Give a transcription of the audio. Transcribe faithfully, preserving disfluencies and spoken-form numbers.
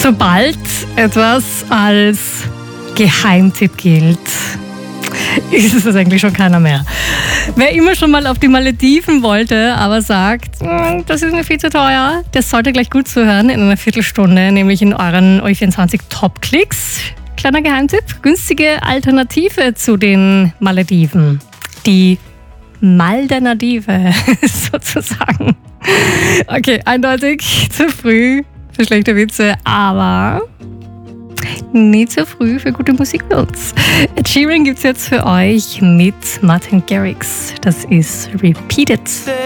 Sobald etwas als Geheimtipp gilt, ist es eigentlich schon keiner mehr. Wer immer schon mal auf die Malediven wollte, aber sagt, das ist mir viel zu teuer, der sollte gleich gut zuhören in einer Viertelstunde, nämlich in euren O E vierundzwanzig Top-Klicks. Kleiner Geheimtipp, günstige Alternative zu den Malediven. Die Maldernative sozusagen. Okay, eindeutig zu früh für schlechte Witze, aber nie zu früh für gute Musik bei uns. Ed Sheeran gibt's jetzt für euch mit Martin Garrix. Das ist Repeat It.